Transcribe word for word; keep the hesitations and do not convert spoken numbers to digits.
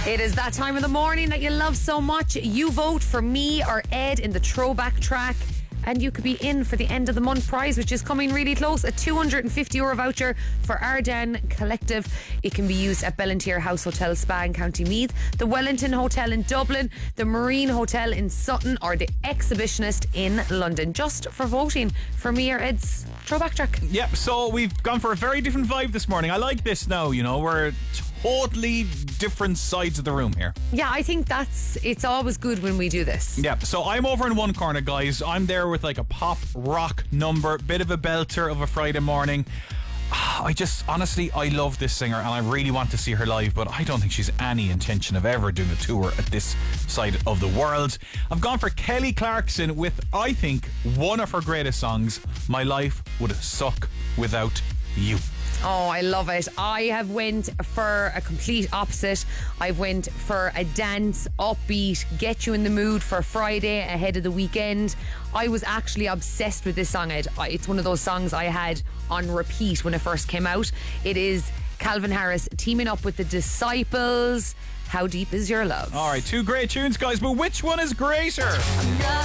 It is that time of the morning that you love so much. You vote for me or Ed in the throwback track, and you could be in for the end of the month prize, which is coming really close. A two hundred fifty euro voucher for Arden Collective. It can be used at Bellenteer House Hotel Spa in County Meath, the Wellington Hotel in Dublin, the Marine Hotel in Sutton, or the Exhibitionist in London. Just for voting for me or Ed's throwback track. Yep, so we've gone for a very different vibe this morning. I like this now, you know, we're totally different sides of the room here. Yeah, I think that's, it's always good when we do this. Yeah, so I'm over in one corner, guys. I'm there with like a pop rock number, bit of a belter of a Friday morning. I just, honestly, I love this singer and I really want to see her live, but I don't think she's any intention of ever doing a tour at this side of the world. I've gone for Kelly Clarkson with, I think, one of her greatest songs, My Life Would Suck Without You. Oh, I love it. I have went for a complete opposite. I've went for a dance, upbeat, get you in the mood for Friday ahead of the weekend. I was actually obsessed with this song, Ed. It's one of those songs I had on repeat when it first came out. It is Calvin Harris teaming up with the Disciples. How Deep Is Your Love? All right, two great tunes, guys, but which one is greater? I'm not